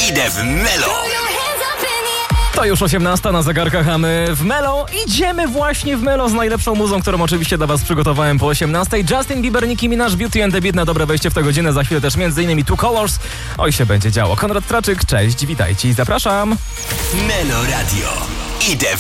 Idę w Melo. To już 18 na zegarkach, a my w Melo idziemy właśnie w Melo z najlepszą muzą, którą oczywiście dla was przygotowałem po 18. Justin Bieber, Nicki Minaj, Beauty and the Beat na dobre wejście w tę godzinę. Za chwilę też m.in. Two Colors. Oj, się będzie działo. Konrad Traczyk, cześć, witajcie i zapraszam. Melo Radio. Idę